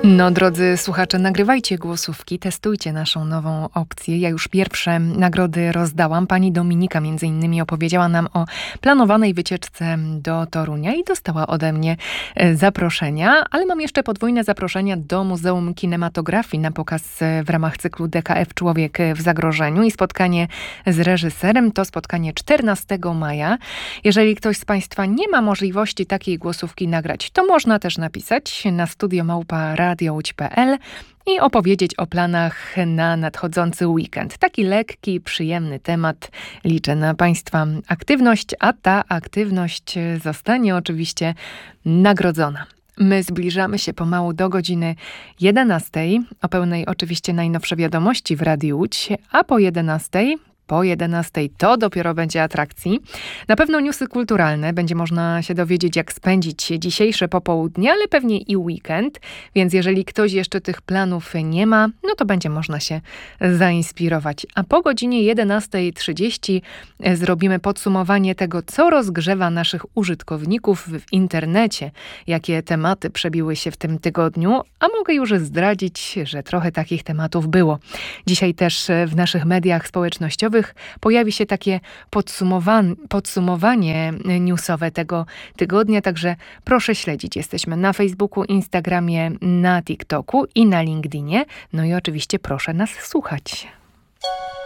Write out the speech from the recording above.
No, drodzy słuchacze, nagrywajcie głosówki, testujcie naszą nową opcję. Ja już pierwsze nagrody rozdałam. Pani Dominika między innymi opowiedziała nam o planowanej wycieczce do Torunia i dostała ode mnie zaproszenia, ale mam jeszcze podwójne zaproszenia do Muzeum Kinematografii na pokaz w ramach cyklu DKF Człowiek w zagrożeniu i spotkanie z reżyserem. To spotkanie 14 maja. Jeżeli ktoś z Państwa nie ma możliwości takiej głosówki nagrać, to można też napisać na studio@radiołódź.pl i opowiedzieć o planach na nadchodzący weekend. Taki lekki, przyjemny temat. Liczę na Państwa aktywność, a ta aktywność zostanie oczywiście nagrodzona. My zbliżamy się pomału do godziny 11. O pełnej oczywiście najnowsze wiadomości w Radiu Łódź, a po 11 to dopiero będzie atrakcji. Na pewno newsy kulturalne. Będzie można się dowiedzieć, jak spędzić dzisiejsze popołudnie, ale pewnie i weekend. Więc jeżeli ktoś jeszcze tych planów nie ma, no to będzie można się zainspirować. A po godzinie 11:30 zrobimy podsumowanie tego, co rozgrzewa naszych użytkowników w internecie. Jakie tematy przebiły się w tym tygodniu. A mogę już zdradzić, że trochę takich tematów było. Dzisiaj też w naszych mediach społecznościowych pojawi się takie podsumowanie newsowe tego tygodnia, także proszę śledzić. Jesteśmy na Facebooku, Instagramie, na TikToku i na LinkedInie. No i oczywiście proszę nas słuchać.